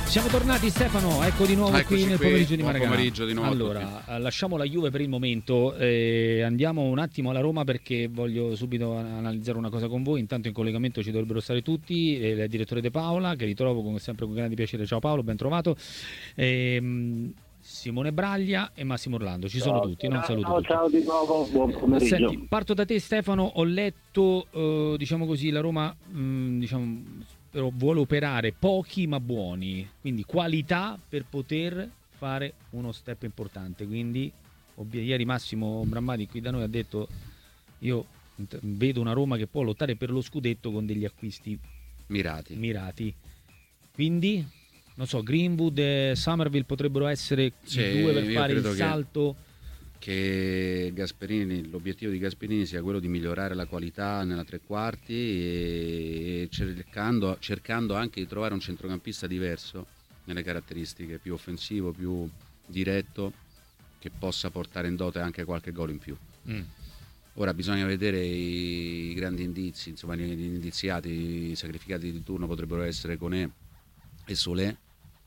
Siamo tornati, Stefano, ecco di nuovo qui nel pomeriggio di Maracanã. Pomeriggio di nuovo. Allora, lasciamo la Juve per il momento, andiamo un attimo alla Roma perché voglio subito analizzare una cosa con voi. Intanto in collegamento ci dovrebbero stare tutti, il direttore De Paola, che ritrovo come sempre con grande piacere. Ciao Paolo, ben trovato. Simone Braglia e Massimo Orlando, ci sono tutti, non saluto tutti. Ciao di nuovo, buon pomeriggio. Senti, parto da te Stefano, ho letto, diciamo così, la Roma però vuole operare pochi ma buoni, quindi qualità per poter fare uno step importante. Quindi ieri Massimo Brammati qui da noi ha detto: io vedo una Roma che può lottare per lo scudetto con degli acquisti mirati. Quindi non so, Greenwood e Summerville potrebbero essere i due per fare il salto. Che Gasperini, l'obiettivo di Gasperini sia quello di migliorare la qualità nella tre quarti e cercando anche di trovare un centrocampista diverso nelle caratteristiche, più offensivo, più diretto, che possa portare in dote anche qualche gol in più. Ora bisogna vedere i grandi indizi, insomma gli indiziati, i sacrificati di turno potrebbero essere Koné e Solé,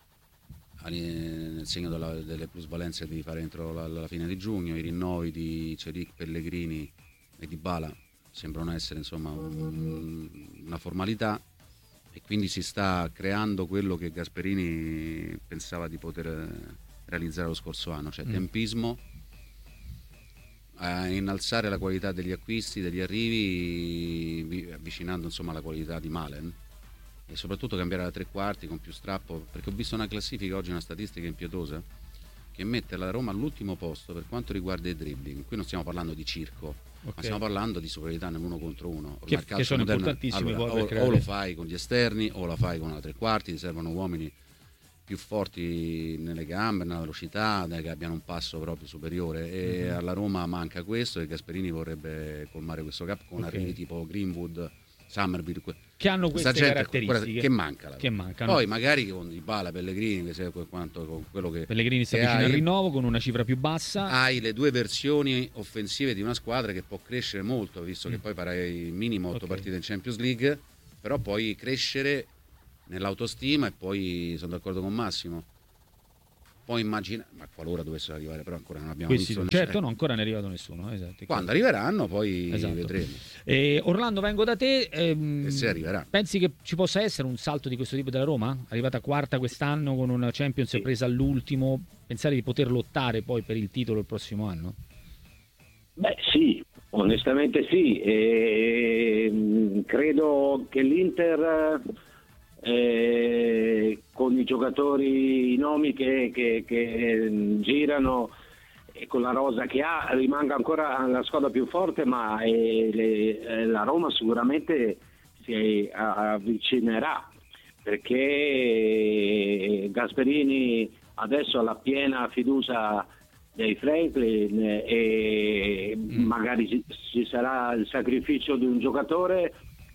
nel segno delle plusvalenze di fare entro la fine di giugno. I rinnovi di Celic, Pellegrini e Dybala sembrano essere insomma una formalità, e quindi si sta creando quello che Gasperini pensava di poter realizzare lo scorso anno, cioè tempismo, a innalzare la qualità degli acquisti, degli arrivi, avvicinando insomma la qualità di Malen, e soprattutto cambiare la tre quarti con più strappo, perché ho visto una classifica oggi, una statistica impietosa che mette la Roma all'ultimo posto per quanto riguarda i dribbling. Qui non stiamo parlando di circo, ma stiamo parlando di superiorità nell'uno contro uno. Che sono importantissimi. Allora, o lo fai con gli esterni o la fai con la tre quarti, ti servono uomini più forti nelle gambe, nella velocità, che abbiano un passo proprio superiore, e alla Roma manca questo, e Gasperini vorrebbe colmare questo gap con arrivi tipo Greenwood, Summerville, che hanno queste caratteristiche che mancano. Poi magari con Dybala, Pellegrini, con quello che Pellegrini sta vicino al rinnovo con una cifra più bassa, hai le due versioni offensive di una squadra che può crescere molto, visto che poi farai minimo 8 partite in Champions League, però puoi crescere nell'autostima. E poi sono d'accordo con Massimo, poi immagina, ma qualora dovessero arrivare, però ancora non abbiamo visto. Certo, no, ancora non è arrivato nessuno. Esatto, quando arriveranno poi vedremo. Orlando, vengo da te. E se arriverà, pensi che ci possa essere un salto di questo tipo della Roma? Arrivata quarta quest'anno con una Champions presa all'ultimo, pensare di poter lottare poi per il titolo il prossimo anno? Beh sì, onestamente sì. Credo che l'Inter, con i giocatori, i nomi che girano e con la rosa che ha, rimanga ancora la squadra più forte, ma la Roma sicuramente si avvicinerà, perché Gasperini adesso ha la piena fiducia dei Franklin, e magari ci sarà il sacrificio di un giocatore,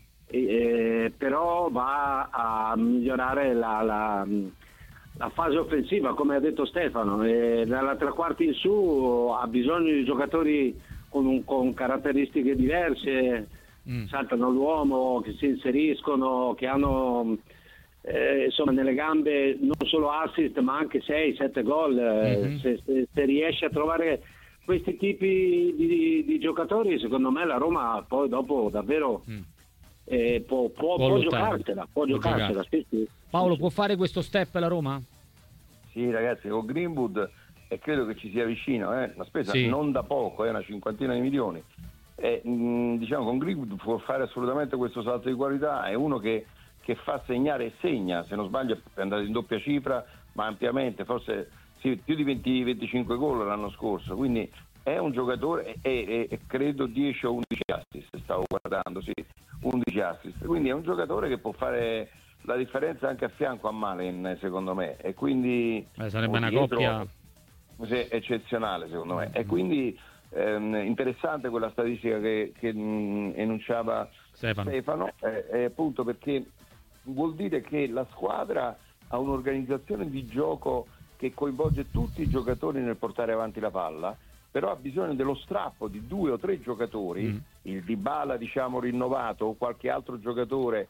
però va a migliorare la fase offensiva, come ha detto Stefano. Dalla tre quarti in su ha bisogno di giocatori con caratteristiche diverse, saltano l'uomo, che si inseriscono, che hanno insomma nelle gambe non solo assist ma anche 6-7 gol. Se riesce a trovare questi tipi di giocatori, secondo me la Roma poi dopo davvero può giocarsela. Sì. Paolo, può fare questo step la Roma? Sì ragazzi, con Greenwood, e credo che ci sia vicino, una spesa non da poco, una 50 di milioni, diciamo con Greenwood può fare assolutamente questo salto di qualità. È uno che fa segnare e segna, se non sbaglio è andato in doppia cifra, ma ampiamente, forse sì, più di 20-25 gol l'anno scorso, quindi è un giocatore, e credo 10 o 11 assist, stavo guardando, 11 assist, quindi è un giocatore che può fare la differenza anche a fianco a Malen, secondo me, e quindi sarebbe una coppia eccezionale, secondo me, e quindi interessante quella statistica che enunciava Stefano, appunto perché vuol dire che la squadra ha un'organizzazione di gioco che coinvolge tutti i giocatori nel portare avanti la palla, però ha bisogno dello strappo di 2 o 3 giocatori, il Dybala diciamo rinnovato o qualche altro giocatore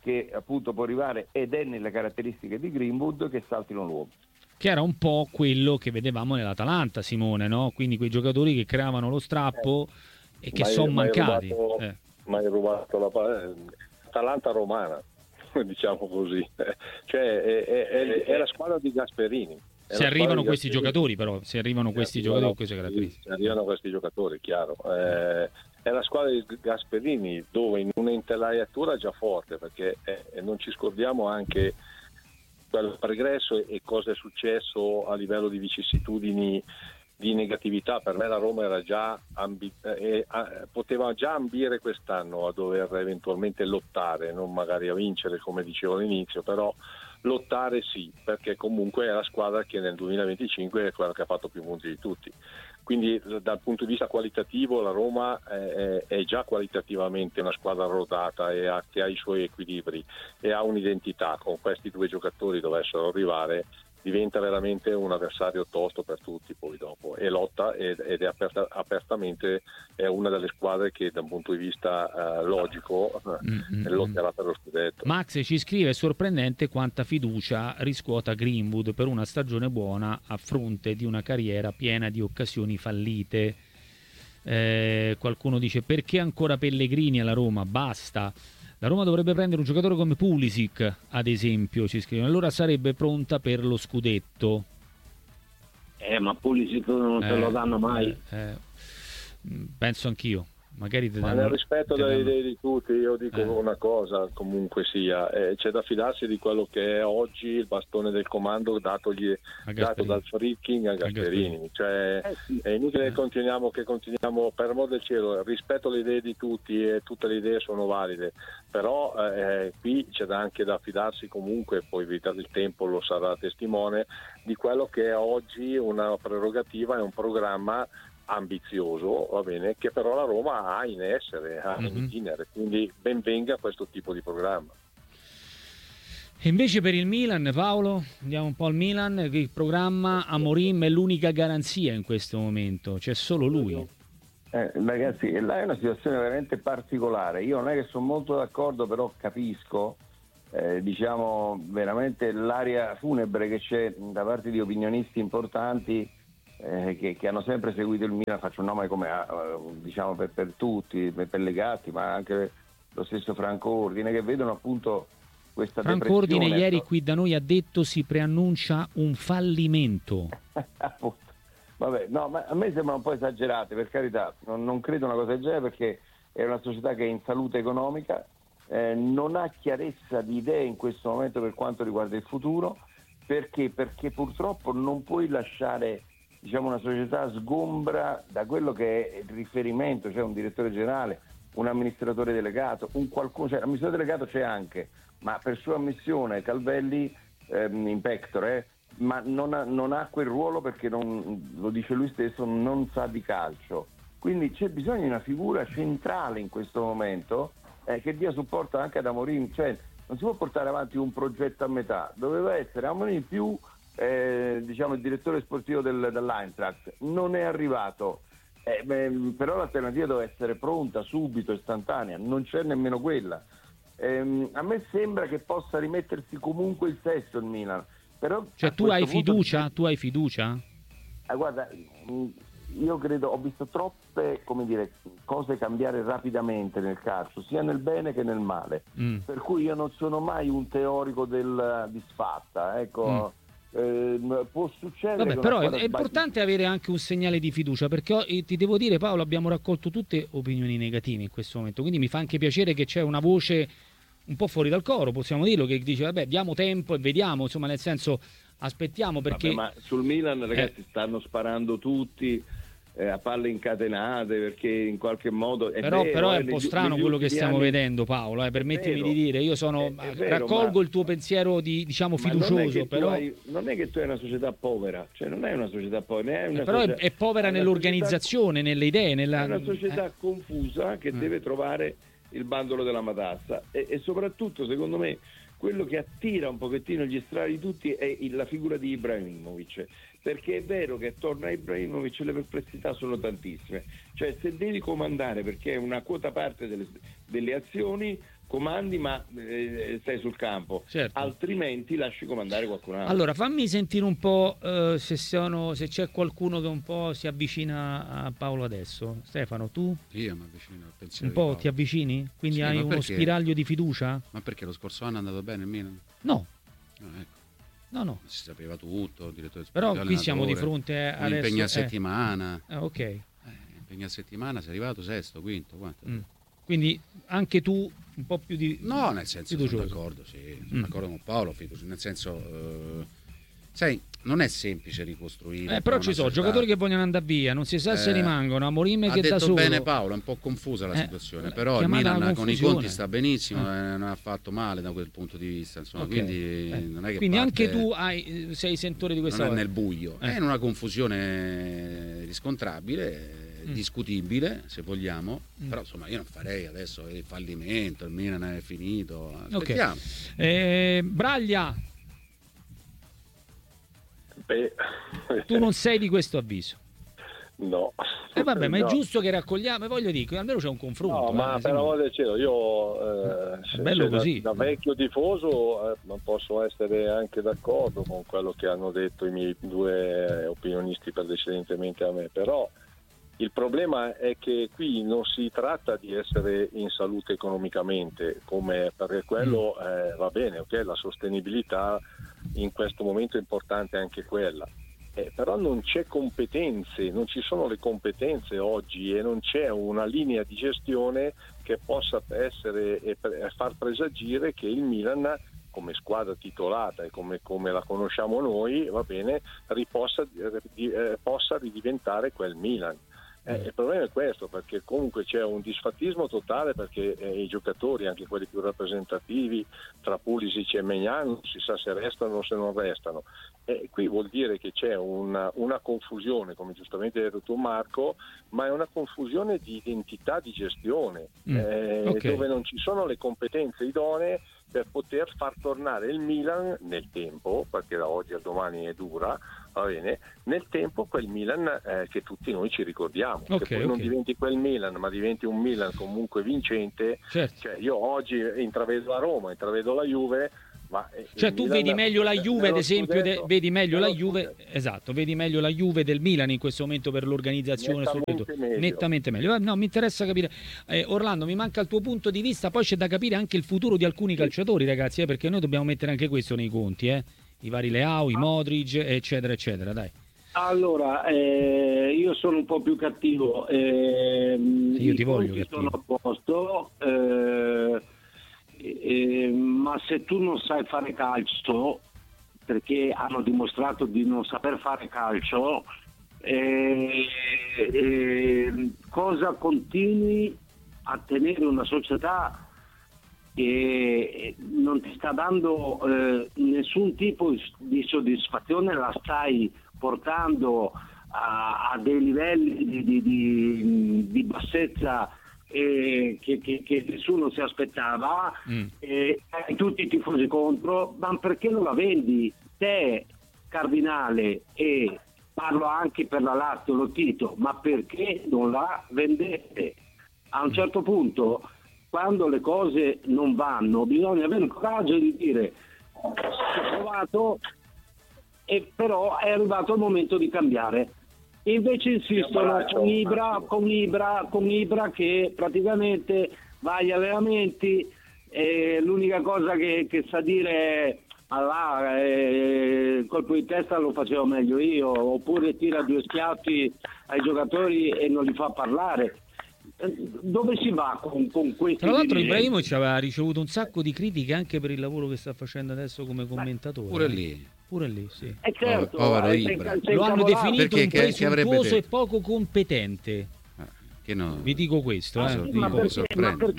che appunto può arrivare, ed è nelle caratteristiche di Greenwood, che saltino l'uomo. Che era un po' quello che vedevamo nell'Atalanta, Simone, no? Quindi quei giocatori che creavano lo strappo e che sono mancati. Ma hai rubato la Atalanta romana, diciamo così. Cioè è la squadra di Gasperini. Se arrivano questi giocatori, però, se arrivano questi giocatori con queste caratteristiche. Se arrivano questi giocatori, chiaro. È la squadra di Gasperini, dove in una intelaiatura già forte, perché non ci scordiamo anche quel progresso e cosa è successo a livello di vicissitudini, di negatività. Per me la Roma era già poteva già ambire quest'anno a dover eventualmente lottare, non magari a vincere come dicevo all'inizio, però lottare sì, perché comunque è la squadra che nel 2025 è quella che ha fatto più punti di tutti. Quindi dal punto di vista qualitativo la Roma è già qualitativamente una squadra rodata e che ha i suoi equilibri e ha un'identità. Con questi due giocatori dovessero arrivare, diventa veramente un avversario tosto per tutti poi dopo, e lotta ed è apertamente è una delle squadre che da un punto di vista logico lotterà per lo scudetto. Max ci scrive: è sorprendente quanta fiducia riscuota Greenwood per una stagione buona a fronte di una carriera piena di occasioni fallite. Qualcuno dice: perché ancora Pellegrini alla Roma? Basta. La Roma dovrebbe prendere un giocatore come Pulisic, ad esempio, ci scrivono. Allora sarebbe pronta per lo scudetto. Ma Pulisic non te lo danno mai. Penso anch'io. Magari ma nel rispetto delle idee di tutti, io dico una cosa, comunque sia, c'è da fidarsi di quello che è oggi il bastone del comando dato dal Friedkin a Gasperini. Cioè, è inutile che continuiamo, per amor del cielo, rispetto alle idee di tutti e tutte le idee sono valide, però qui c'è anche da fidarsi comunque, poi il tempo lo sarà testimone, di quello che è oggi una prerogativa e un programma ambizioso, va bene, che però la Roma ha in essere, in itinere, quindi ben venga questo tipo di programma. E invece per il Milan, Paolo, andiamo un po' al Milan, il programma Amorim è l'unica garanzia in questo momento, c'è solo lui. Ragazzi, là è una situazione veramente particolare. Io non è che sono molto d'accordo, però capisco diciamo veramente l'aria funebre che c'è da parte di opinionisti importanti che hanno sempre seguito il Milan. Faccio un nome come diciamo per tutti, per Legatti, ma anche lo stesso Franco Ordine, che vedono appunto questa Franco Ordine ieri qui da noi ha detto si preannuncia un fallimento. Vabbè, no, ma a me sembra un po' esagerate, per carità, non credo una cosa del genere, perché è una società che è in salute economica, non ha chiarezza di idee in questo momento per quanto riguarda il futuro, perché purtroppo non puoi lasciare, diciamo, una società sgombra da quello che è il riferimento, cioè un direttore generale, un amministratore delegato, cioè l'amministratore delegato c'è anche, ma per sua ammissione Calvelli in pectore, ma non ha quel ruolo, perché lo dice lui stesso, non sa di calcio. Quindi c'è bisogno di una figura centrale in questo momento che dia supporto anche ad Amorim, cioè non si può portare avanti un progetto a metà, doveva essere Amorim più diciamo il direttore sportivo dell'Eintracht, non è arrivato, però l'alternativa deve essere pronta, subito, istantanea, non c'è nemmeno quella. A me sembra che possa rimettersi comunque il sesto il Milan, però cioè tu hai fiducia? Tu hai fiducia? Guarda, io credo, ho visto troppe, come dire, cose cambiare rapidamente nel calcio, sia nel bene che nel male, per cui io non sono mai un teorico del disfatta, ecco. Può succedere. Vabbè, però è importante avere anche un segnale di fiducia, perché ti devo dire, Paolo, abbiamo raccolto tutte opinioni negative in questo momento, quindi mi fa anche piacere che c'è una voce un po' fuori dal coro, possiamo dirlo, che dice vabbè, diamo tempo e vediamo, insomma, nel senso aspettiamo, perché ma sul Milan, ragazzi, stanno sparando tutti a palle incatenate, perché in qualche modo però è un po' strano quello che stiamo vedendo, Paolo, permettimi di dire, io raccolgo il tuo pensiero di, diciamo, fiducioso, però non è che tu hai una società povera, cioè non è una società povera, però è povera nell'organizzazione, nelle idee, è una società confusa che deve trovare il bandolo della matassa, e soprattutto, secondo me, quello che attira un pochettino gli strali di tutti è la figura di Ibrahimovic, perché è vero che attorno a Ibrahimovic le perplessità sono tantissime, cioè se devi comandare, perché è una quota parte delle azioni, comandi ma stai sul campo, certo. Altrimenti lasci comandare qualcun altro. Allora fammi sentire un po' se c'è qualcuno che un po' si avvicina a Paolo adesso. Stefano, tu? Io mi avvicino al pensiero Un po' di Paolo. ti avvicini? Quindi Sì, hai ma uno perché? spiraglio di fiducia? Ma perché lo scorso anno è andato bene il Milan? No, Ecco, no. si sapeva tutto, direttore Però sportivo, qui siamo di allenatore, fronte a un impegno a adesso. settimana. Ok. Impegno a settimana, sei arrivato sesto, quinto, quanto? Quindi anche tu un po' più di No, nel senso sono fiducioso. d'accordo, sì, sono d'accordo con Paolo, nel senso sai, non è semplice ricostruire. Però una ci sono società. giocatori che vogliono andare via, non si sa se rimangono, Amorim Ha che da detto solo. bene Paolo, è un po' confusa la situazione, però il chiamata Milan la con i confusione. conti sta benissimo, non ha fatto male da quel punto di vista, insomma, Ok. quindi non è che Quindi parte- anche tu sei sentore di questa non è cosa. nel buio, è in una confusione riscontrabile, discutibile se vogliamo, però insomma io non farei adesso il fallimento, il Milan è finito, aspettiamo. Braglia, Beh, tu non sei di questo avviso. no. Vabbè, ma è No. giusto che raccogliamo, voglio dire, almeno c'è un confronto. No, ma per l'amor del cielo, io bello così. Da vecchio tifoso non posso essere anche d'accordo con quello che hanno detto i miei due opinionisti precedentemente a me, però il problema è che qui non si tratta di essere in salute economicamente, perché quello va bene, ok, la sostenibilità in questo momento è importante anche quella. Però non c'è competenze, non ci sono le competenze oggi e non c'è una linea di gestione che possa essere e far presagire che il Milan, come squadra titolata e come la conosciamo noi, va bene, possa ridiventare quel Milan. Il problema è questo, perché comunque c'è un disfattismo totale, perché i giocatori, anche quelli più rappresentativi, tra Pulisic e Maignan, non si sa se restano o se non restano. Qui vuol dire che c'è una confusione, come giustamente hai detto tu Marco, ma è una confusione di identità di gestione, dove non ci sono le competenze idonee per poter far tornare il Milan nel tempo, perché da oggi a domani è dura, va bene, nel tempo quel Milan che tutti noi ci ricordiamo, che poi non diventi quel Milan, ma diventi un Milan comunque vincente. Certo. Cioè, io oggi intravedo la Roma, intravedo la Juve, ma cioè tu Milan, vedi meglio la Juve, ad esempio, vedi meglio la Juve, scudetto. esatto, vedi meglio la Juve del Milan in questo momento per l'organizzazione, nettamente meglio. No, mi interessa capire, Orlando, mi manca il tuo punto di vista, poi c'è da capire anche il futuro di alcuni calciatori, ragazzi, perché noi dobbiamo mettere anche questo nei conti, i vari Leao, i Modric, eccetera, eccetera, dai. Allora, io sono un po' più cattivo. Io ti voglio cattivo. Sono a posto, ma se tu non sai fare calcio, perché hanno dimostrato di non saper fare calcio, cosa continui a tenere una società che non ti sta dando nessun tipo di soddisfazione, la stai portando a dei livelli di bassezza che nessuno si aspettava, e tutti i tifosi contro, ma perché non la vendi? Te, Cardinale, e parlo anche per la Lazio, lo Tito, ma perché non la vendete? A un certo punto, quando le cose non vanno, bisogna avere il coraggio di dire ho provato, e però è arrivato il momento di cambiare. Invece insistono con Ibra che praticamente va agli allenamenti, l'unica cosa che sa dire è il colpo di testa lo facevo meglio io, oppure tira due schiaffi ai giocatori e non li fa parlare. Dove si va con questi? Tra l'altro Ibrahimovic aveva ricevuto un sacco di critiche anche per il lavoro che sta facendo adesso come commentatore. Pure lì, sì. Certo, povero Ibra. Lo hanno definito perché un presuntuoso e poco competente. Che no? Vi dico questo, ma perché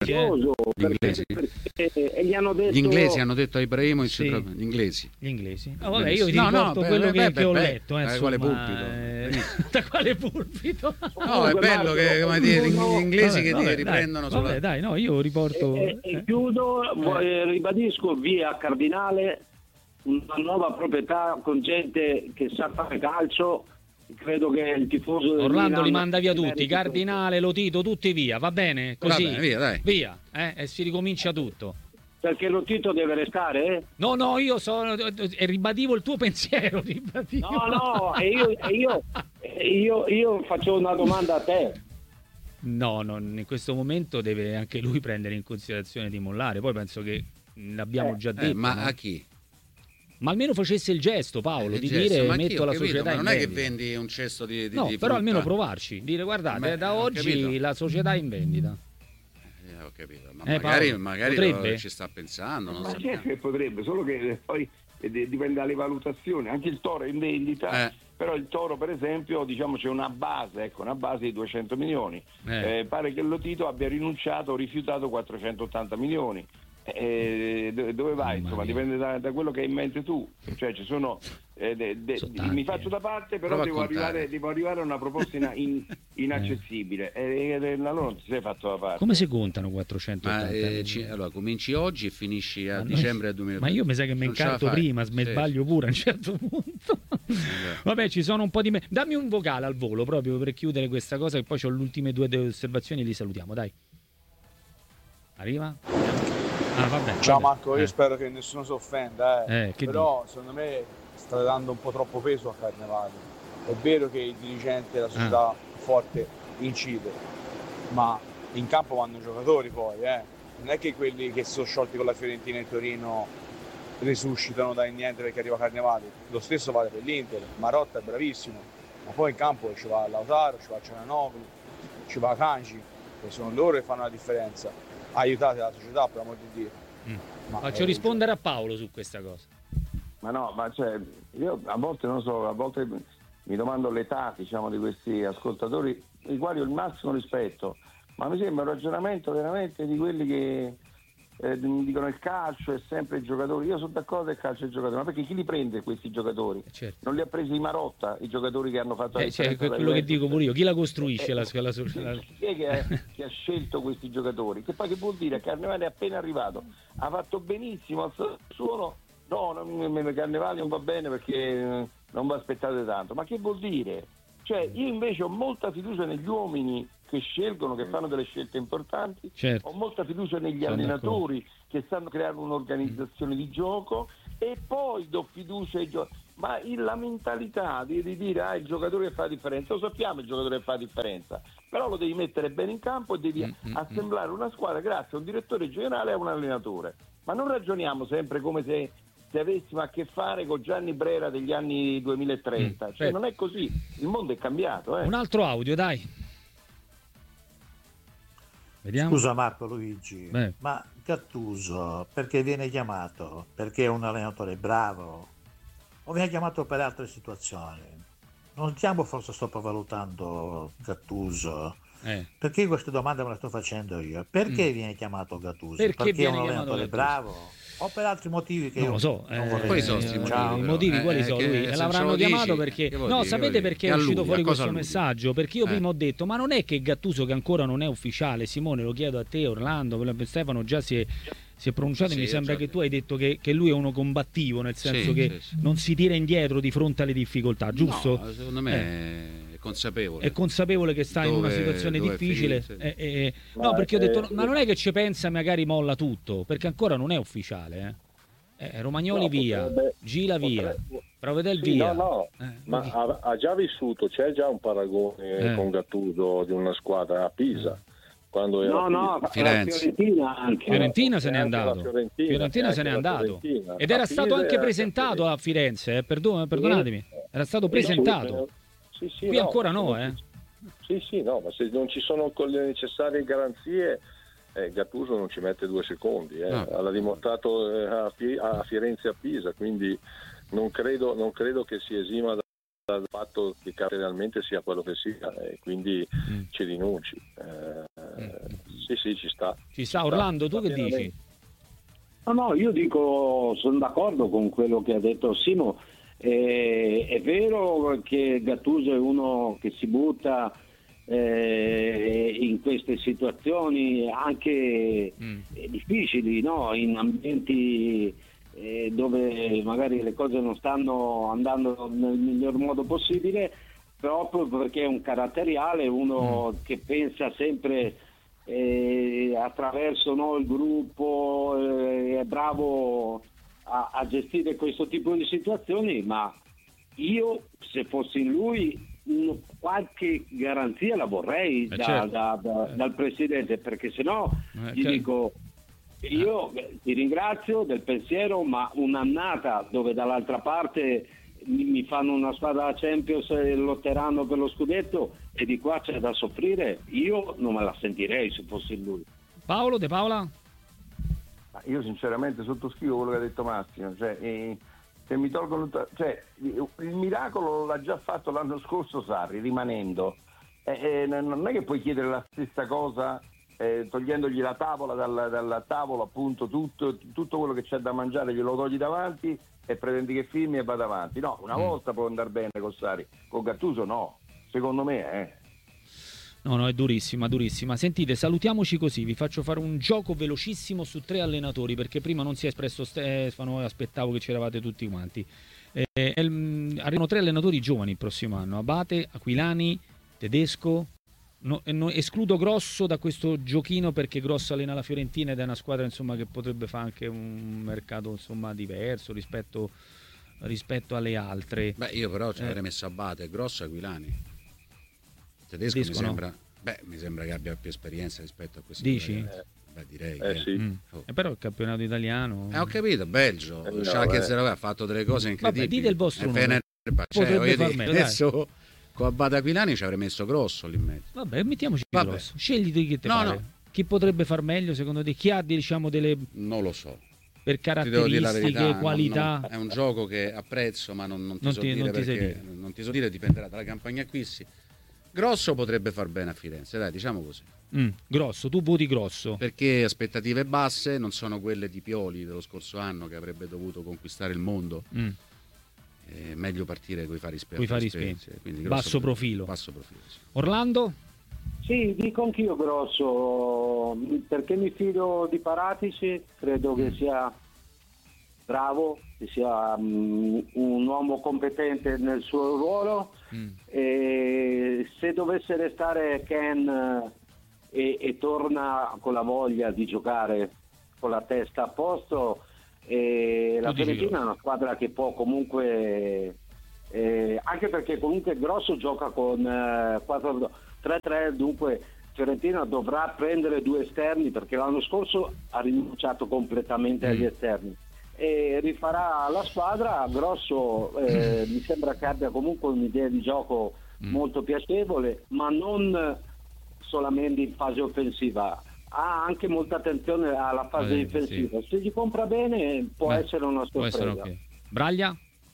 gli hanno detto... Gli inglesi hanno detto a Ibrahimovic, sì. Gli inglesi. Vabbè, io ti riporto quello che ho letto. Da quale pulpito? Da quale pulpito? No, è bello che, come dire, gli inglesi che riprendono sulla... Vabbè, dai, no, io riporto... E chiudo, ribadisco, via Cardinale, una nuova proprietà con gente che sa fare calcio, credo che il tifoso del Orlando Milan li manda via tutti, meriti Cardinale, Lotito, tutti via, va bene? Così, Va bene, via, dai. via, e si ricomincia tutto. perché Lotito deve restare, eh? No, io ribadivo il tuo pensiero, ribadivo. No, io faccio una domanda a te. No, in questo momento deve anche lui prendere in considerazione di mollare, poi penso che l'abbiamo già detto. Ma no? a chi? Ma almeno facesse il gesto, Paolo, di gesto, dire ma metto la società ma in non è che vendita. vendi un cesto di No, di però frutta. almeno provarci, dire guardate, da ho oggi capito. la società è in vendita. Ho capito, ma Paolo, magari potrebbe? ci sta pensando, non Ma so. certo che potrebbe, solo che poi dipende dalle valutazioni. Anche il Toro è in vendita, però il Toro per esempio, diciamo, c'è una base di 200 milioni. Pare che Lotito abbia rinunciato o rifiutato 480 milioni. Dove vai? Insomma, dipende da quello che hai in mente tu. Cioè ci sono mi faccio da parte, però devo arrivare a una proposta inaccessibile, allora non ti sei fatto da parte. Come si contano 480? Allora cominci oggi e finisci a dicembre del 2020. Ma io mi sa che mi incarto prima, sbaglio pure a un certo punto. Vabbè, ci sono un po' di dammi un vocale al volo proprio per chiudere questa cosa, che poi ho le ultime due osservazioni e li salutiamo, dai. Arriva? Vabbè, ciao Marco, io spero che nessuno si offenda, però dici? secondo me state dando un po' troppo peso a Carnevale. È vero che il dirigente della società forte incide, ma in campo vanno i giocatori poi, non è che quelli che si sono sciolti con la Fiorentina e Torino risuscitano da niente perché arriva Carnevale. Lo stesso vale per l'Inter. Marotta è bravissimo, ma poi in campo ci va Lautaro, ci va Cianoglu, ci va Kanji, che sono loro che fanno la differenza. Aiutate la società, per amor di Dio. Faccio rispondere a Paolo su questa cosa. Cioè, io a volte non so, a volte mi domando l'età, diciamo, di questi ascoltatori, i quali ho il massimo rispetto, ma mi sembra un ragionamento veramente di quelli che dicono il calcio è sempre i giocatori. Io sono d'accordo che il calcio è il giocatore, ma perché chi li prende questi giocatori? Certo. Non li ha presi Marotta, i giocatori che hanno fatto la differenza. Quello che dico pure io, chi la costruisce la società? Chi è che ha scelto questi giocatori? Che poi che vuol dire? Carnevale è appena arrivato, ha fatto benissimo al suono. No, Carnevale non va bene perché non vi aspettate tanto. Ma che vuol dire? Cioè, io invece ho molta fiducia negli uomini che scelgono, che fanno delle scelte importanti, certo. Ho molta fiducia negli allenatori che stanno creando un'organizzazione di gioco, e poi do fiducia ai giocatori. Ma la mentalità di dire il giocatore che fa la differenza, lo sappiamo il giocatore che fa la differenza, però lo devi mettere bene in campo e devi assemblare una squadra grazie a un direttore generale e a un allenatore. Ma non ragioniamo sempre come se avessimo a che fare con Gianni Brera degli anni 2030, cioè non è così, il mondo è cambiato. Un altro audio, dai. Vediamo. Scusa Marco Luigi, ma Gattuso perché viene chiamato? Perché è un allenatore bravo o viene chiamato per altre situazioni? Non stiamo forse sottovalutando Gattuso? Perché queste domande me le sto facendo io. Perché viene chiamato Gattuso? Perché è un allenatore bravo? O per altri motivi che non lo so, quali sono i motivi quali sono? Lui l'avranno chiamato perché sapete perché è uscito fuori questo messaggio? Perché io prima ho detto ma non è che Gattuso, che ancora non è ufficiale, Simone, lo chiedo a te, Orlando, Stefano già si è pronunciato, e mi sembra che tu hai detto che lui è uno combattivo, nel senso che non si tira indietro di fronte alle difficoltà, giusto? No, secondo me è consapevole che sta in una situazione difficile, no, perché ho detto ma non è che ci pensa, magari molla tutto, perché ancora non è ufficiale, Romagnoli via, Gila via, Provedel via. Ma ha già vissuto, c'è già un paragone con Gattuso di una squadra a Pisa. Quando era Firenze. Fiorentina se n'è andato. Fiorentina se n'è andato. Ed era stato anche presentato a Firenze, perdonatemi. Era stato presentato. Qui ancora no, Sì, no, ma se non ci sono le necessarie garanzie, Gattuso non ci mette 2 secondi. L'ha dimostrato a Firenze e a Pisa, quindi non credo che si esima dal fatto che realmente sia quello che sia, e quindi ci rinunci. Sì, ci sta. Ci sta. Orlando, tu che dici? No, io dico, sono d'accordo con quello che ha detto Simo. È vero che Gattuso è uno che si butta in queste situazioni anche difficili, no? In ambienti dove magari le cose non stanno andando nel miglior modo possibile, proprio perché è un caratteriale, uno che pensa sempre attraverso il gruppo, è bravo a gestire questo tipo di situazioni, ma io se fossi in lui qualche garanzia la vorrei dal presidente, perché sennò gli dico io ti ringrazio del pensiero, ma un'annata dove dall'altra parte mi fanno una squadra Champions e lotteranno per lo scudetto e di qua c'è da soffrire, io non me la sentirei se fossi lui. Paolo, De Paola? Io sinceramente sottoscrivo quello che ha detto Massimo, cioè se mi tolgono, cioè il miracolo l'ha già fatto l'anno scorso Sarri rimanendo, non è che puoi chiedere la stessa cosa togliendogli la tavola dalla tavola, appunto tutto quello che c'è da mangiare glielo togli davanti e pretendi che firmi e vada avanti. No, una volta può andare bene con Sarri, con Gattuso no, secondo me No, è durissima. Sentite, salutiamoci così, vi faccio fare un gioco velocissimo su 3 allenatori, perché prima non si è espresso Stefano e aspettavo che c'eravate tutti quanti. Arrivano 3 allenatori giovani il prossimo anno: Abate, Aquilani, Tedesco. Escludo Grosso da questo giochino, perché Grosso allena la Fiorentina ed è una squadra che potrebbe fare anche un mercato diverso rispetto alle altre. Beh, io però ci avrei messo Abate, Grosso e Aquilani. Tedesco mi sembra che abbia più esperienza rispetto a questi. Dici? Direi sì. Però il campionato italiano ho capito, Belgio Schalke 0 ha fatto delle cose incredibili. Dite il vostro nome. Potrebbe far meglio, adesso con Abate Aquilani ci avrei messo Grosso lì in mezzo. Vabbè, mettiamoci Grosso. Scegli chi te pare. Chi potrebbe far meglio secondo te? Chi ha delle... Non lo so. Per caratteristiche, qualità. È un gioco che apprezzo, ma non ti so dire perché. Non ti so dire, dipenderà dalla campagna acquisti. Grosso potrebbe far bene a Firenze, dai, diciamo così. Grosso, tu voti Grosso. Perché aspettative basse non sono quelle di Pioli dello scorso anno, che avrebbe dovuto conquistare il mondo. È meglio partire coi fari spenti. Basso profilo. Sì. Orlando? Sì, dico anch'io Grosso, perché mi fido di Paratici, credo che sia bravo, che sia un uomo competente nel suo ruolo. E se dovesse restare Ken e torna con la voglia di giocare con la testa a posto, la Fiorentina è una squadra che può comunque anche perché comunque Grosso gioca con 4-3-3, dunque Fiorentina dovrà prendere 2 esterni, perché l'anno scorso ha rinunciato completamente agli esterni e rifarà la squadra. Grosso mi sembra che abbia comunque un'idea di gioco molto piacevole, ma non solamente in fase offensiva, ha anche molta attenzione alla fase difensiva. Se gli compra bene può essere una sorpresa. Braglia?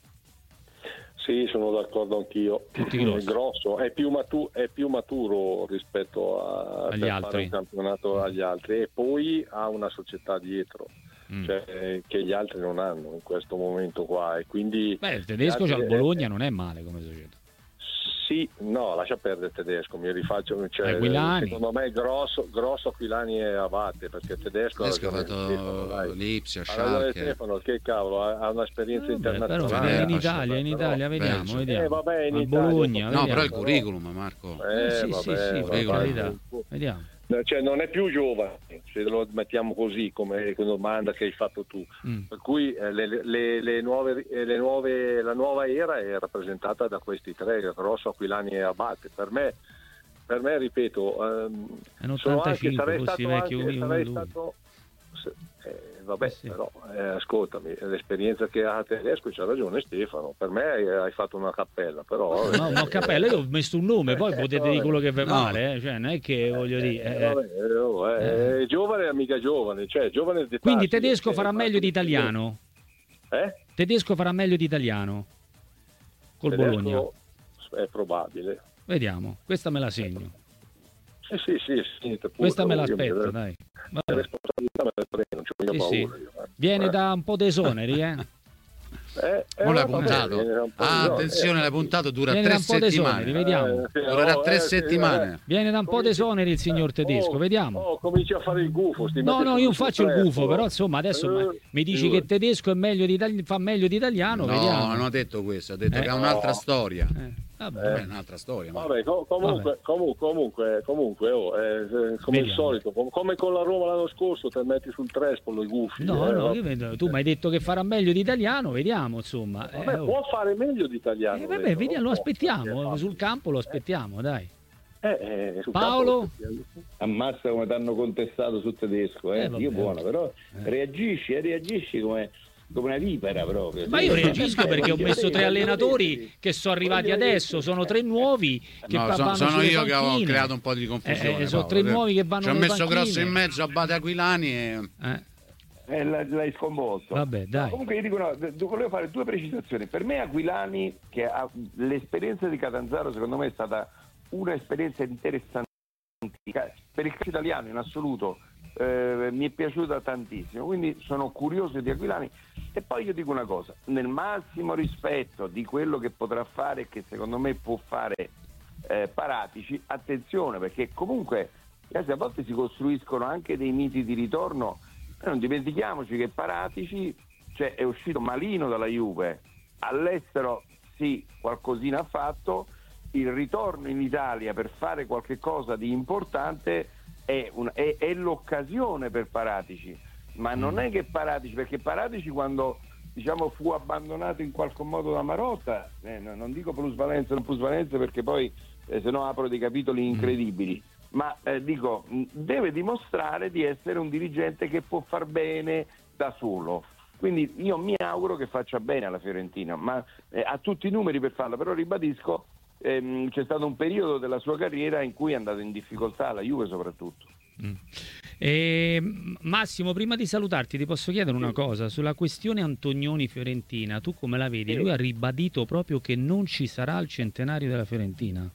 Sì, sono d'accordo anch'io. Grosso è più maturo rispetto agli altri, fare un campionato agli altri, e poi ha una società dietro, cioè, che gli altri non hanno in questo momento qua, e quindi il Tedesco c'ha il Bologna, non è male come società. Sì, no, lascia perdere il Tedesco, mi rifaccio, secondo me Grosso, Aquilani e Abate, perché il Tedesco ha fatto l'Ipsia, Schalke. Stefano, che cavolo, ha un'esperienza internazionale. Però in Italia vediamo. Vabbè, in Bologna. No, però il curriculum, Marco. Vediamo. Cioè non è più giovane, se lo mettiamo così come domanda che hai fatto tu, per cui la nuova era è rappresentata da questi 3, Grosso, Aquilani e Abate. Per me ripeto, però ascoltami, l'esperienza che ha Tedesco, c'ha ragione Stefano, per me hai fatto una cappella, però una cappella, io ho messo un nome, poi potete dire quello che vi pare, cioè non è che voglio dire è giovane, amica giovane, cioè giovane di quindi Tedesco farà meglio di Italiano? Tedesco farà meglio di Italiano col Bologna? È probabile, vediamo, questa me la segno. Sì, questa me l'aspetto, dai. La responsabilità me la prendo, non c'ho mica paura. Viene da un po' d'esoneri, non l'ha puntato. Attenzione, l'ha puntato, dura 3 settimane. Vediamo. Durerà 3 settimane. Viene da un po' d'esoneri il signor Tedesco, vediamo. Comincia a fare il gufo. No, io faccio il gufo, però insomma adesso mi dici che Tedesco è meglio fa meglio di Italiano, vediamo. No, non ho detto questo, ho detto che ha un'altra storia. Vabbè, è un'altra storia. Vabbè, comunque, come il solito, come con la Roma l'anno scorso, te metti sul Trespolo i gufi. Tu mi hai detto che farà meglio di Italiano, vediamo, insomma. Può fare meglio di Italiano. Vediamo, lo aspettiamo, sul campo lo aspettiamo, dai. Paolo? Ammazza come ti hanno contestato sul tedesco, Dio buono, però reagisci come una vipera proprio. Ma io reagisco perché ho messo 3 allenatori che sono arrivati adesso, sono 3 nuovi che vanno sono io panchine. che ho creato un po' di confusione. Sono 3 nuovi che vanno. Ci ho messo Grosso in mezzo a Bade Aquilani e l'hai sconvolto. Vabbè, dai. Comunque io dico volevo fare 2 precisazioni. Per me Aquilani, che ha l'esperienza di Catanzaro, secondo me è stata un'esperienza interessante per il calcio italiano in assoluto. Mi è piaciuta tantissimo, quindi sono curioso di Aquilani. E poi io dico una cosa, nel massimo rispetto di quello che potrà fare e che secondo me può fare Paratici, attenzione, perché comunque a volte si costruiscono anche dei miti di ritorno. Non dimentichiamoci che Paratici è uscito malino dalla Juve, all'estero sì, qualcosina ha fatto, il ritorno in Italia per fare qualche cosa di importante è l'occasione per Paratici, ma non è che Paratici, perché Paratici quando fu abbandonato in qualche modo da Marotta, non dico plusvalenza perché poi se no apro dei capitoli incredibili, ma deve dimostrare di essere un dirigente che può far bene da solo. Quindi io mi auguro che faccia bene alla Fiorentina, ma ha tutti i numeri per farlo, però ribadisco, c'è stato un periodo della sua carriera in cui è andato in difficoltà, la Juve soprattutto. Massimo, prima di salutarti ti posso chiedere una cosa sulla questione Antonioni-Fiorentina, tu come la vedi? Lui ha ribadito proprio che non ci sarà il centenario della Fiorentina.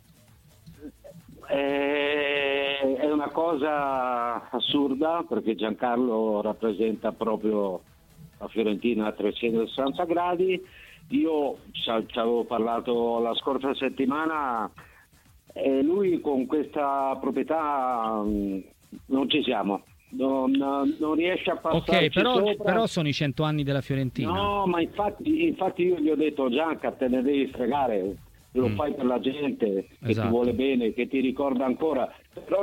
È una cosa assurda, perché Giancarlo rappresenta proprio la Fiorentina a 360 gradi. Io ci avevo parlato la scorsa settimana e lui con questa proprietà non ci siamo, non riesce a passarci però sono i 100 anni della Fiorentina. No, ma infatti io gli ho detto: Gianca, te ne devi fregare, lo fai per la gente che ti vuole bene, che ti ricorda ancora. Però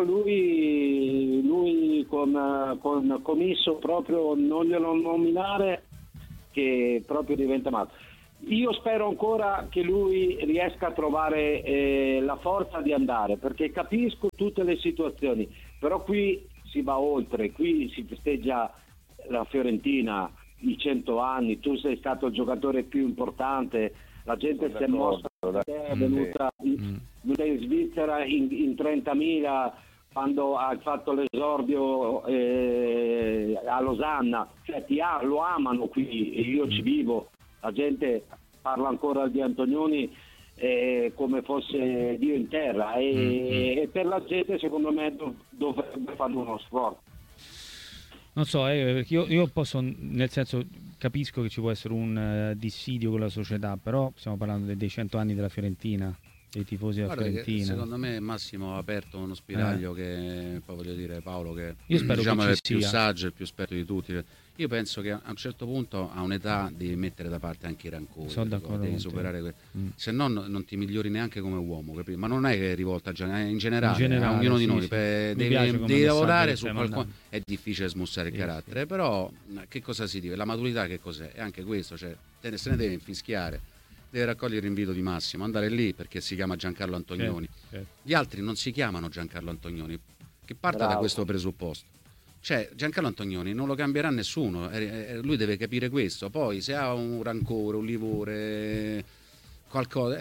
lui con Commisso proprio non glielo nominare, che proprio diventa matto. Io spero ancora che lui riesca a trovare la forza di andare, perché capisco tutte le situazioni, però qui si va oltre, qui si festeggia la Fiorentina, i 100 anni, tu sei stato il giocatore più importante, la gente si è mossa, è venuta in Svizzera in 30.000 quando hai fatto l'esordio a Losanna, lo amano qui e io ci vivo. La gente parla ancora di Antonioni come fosse Dio in terra e per la gente secondo me dovrebbe fare uno sforzo. Non so, perché io posso, nel senso, capisco che ci può essere un dissidio con la società, però stiamo parlando dei 100 anni della Fiorentina, dei tifosi della Fiorentina. Secondo me Massimo ha aperto uno spiraglio che poi voglio dire, Paolo, che io spero che è il più saggio, il più esperto di tutti. Io penso che a un certo punto, a un'età, devi mettere da parte anche i rancori, devi superare se no non ti migliori neanche come uomo, capito? Ma non è che è rivolta in generale a ognuno di noi, devi lavorare su qualcosa. È difficile smussare il carattere, però che cosa si dice? La maturità che cos'è? È anche questo, se ne deve infischiare, deve raccogliere l'invito di Massimo, andare lì perché si chiama Giancarlo Antonioni. Gli altri non si chiamano Giancarlo Antonioni, che parta da questo presupposto. Cioè Giancarlo Antonioni non lo cambierà nessuno, lui deve capire questo. Poi se ha un rancore, un livore, qualcosa,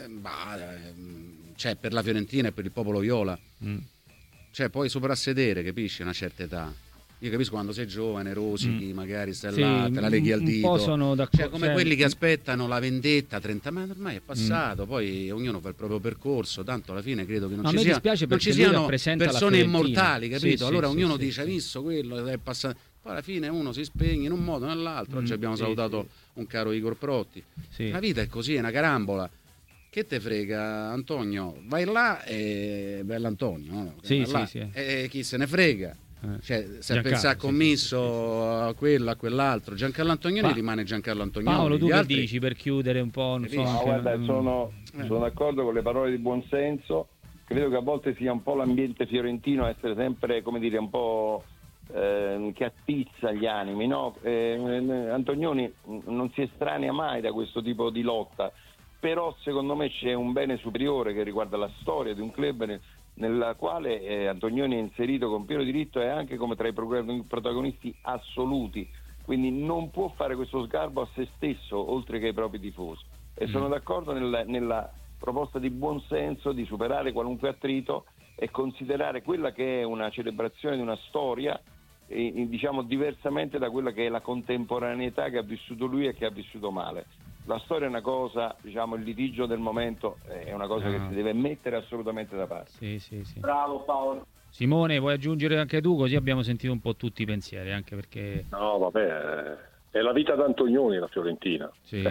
cioè per la Fiorentina e per il popolo viola, cioè poi soprassedere, capisci, una certa età. Io capisco quando sei giovane, rosichi, magari stai là, te la leghi al dito, cioè come quelli che aspettano la vendetta 30, ma ormai è passato, poi ognuno fa il proprio percorso, tanto alla fine credo che non ci siano persone immortali, capito? Allora ognuno dice: visto quello è passato, poi alla fine uno si spegne in un modo o nell'altro. Oggi abbiamo salutato un caro Igor Protti. La vita è così, è una carambola. Che te frega, Antonio? Vai là e bella Antonio, no? E chi se ne frega? Cioè, se a pensare commisso a quello, a quell'altro, Giancarlo Antonioni rimane Giancarlo Antonioni. Paolo, tu gli che altri... dici per chiudere un po'? Non so, anche... guarda, sono d'accordo con le parole di buonsenso. Credo che a volte sia un po' l'ambiente fiorentino a essere sempre, come dire, un po' che attizza gli animi, no? Antonioni non si estranea mai da questo tipo di lotta, però secondo me c'è un bene superiore che riguarda la storia di un club nella quale Antonioni è inserito con pieno diritto e anche come tra i protagonisti assoluti, quindi non può fare questo sgarbo a se stesso oltre che ai propri tifosi, e sono d'accordo nella proposta di buonsenso di superare qualunque attrito e considerare quella che è una celebrazione di una storia diciamo diversamente da quella che è la contemporaneità che ha vissuto lui e che ha vissuto male. La storia è una cosa, diciamo, il litigio del momento è una cosa che si deve mettere assolutamente da parte. Sì. Bravo Paolo. Simone, vuoi aggiungere anche tu? Così abbiamo sentito un po' tutti i pensieri, anche perché... No, vabbè, è la vita d'Antonioni la Fiorentina. Sì.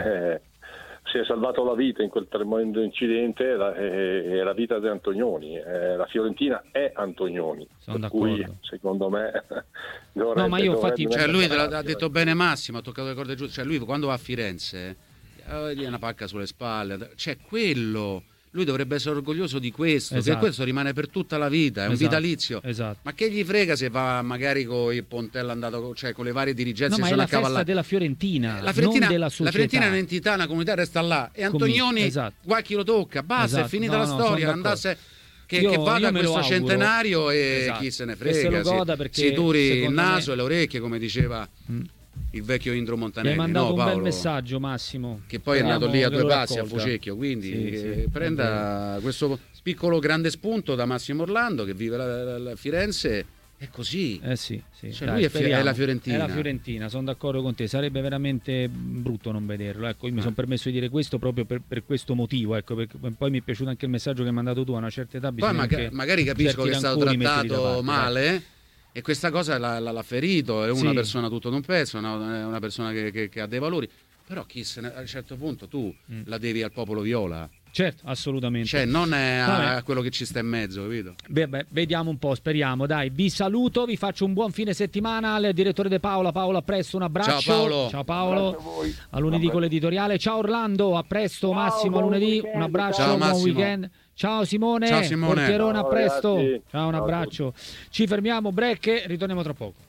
Si è salvato la vita in quel tremendo incidente, è la vita di Antonioni. La Fiorentina è Antonioni. Sono per d'accordo. Cui, secondo me... No, ma io infatti... Cioè lui ha detto bene Massimo, ha toccato le corde giuste. Cioè lui quando va a Firenze gli ha una pacca sulle spalle. Cioè quello... Lui dovrebbe essere orgoglioso di questo, esatto. che questo rimane per tutta la vita, è un vitalizio. Esatto. Ma che gli frega se va magari con il Pontello andato, cioè con le varie dirigenze? No, ma è sono la festa accavallate. della Fiorentina, La Fiorentina, non della società. la Fiorentina è un'entità, una comunità, resta là. E Antonioni, esatto. qua chi lo tocca, basta, Esatto. è finita la No, storia, andasse... Che vada a questo centenario e chi se ne frega, se lo goda, perché si turi il secondo naso me... e le orecchie, come diceva il vecchio Indro Montanelli. Mi hai mandato no, un Paolo, bel messaggio, Massimo, che poi è nato lì a due passi a raccolta. Fucecchio, quindi Sì, prenda questo piccolo grande spunto da Massimo Orlando che vive la Firenze. È così. Sì. Cioè, Dai, lui è la Fiorentina. È la Fiorentina, sono d'accordo con te. Sarebbe veramente brutto non vederlo. Ecco, io mi sono permesso di dire questo proprio per questo motivo. Ecco, perché poi mi è piaciuto anche il messaggio che hai mandato tu. A una certa età bisogna poi magari capisco che è stato trattato male. E questa cosa l'ha ferito. È una persona tutto d'un pezzo, è una persona che ha dei valori. Però a un certo punto tu la devi al popolo viola. Certo, assolutamente. Cioè, non è a quello che ci sta in mezzo, capito? Beh, vediamo un po', speriamo. Dai, vi saluto, vi faccio un buon fine settimana al direttore De Paola. Paolo, a presto, un abbraccio. Ciao Paolo. A lunedì con l'editoriale. Ciao Orlando, a presto. Massimo, a lunedì. Un abbraccio, ciao, buon Massimo. weekend. Ciao Simone. Ciao Simone. Portierone, a presto. Ragazzi. Ciao, un abbraccio. Ci fermiamo, break e ritorniamo tra poco.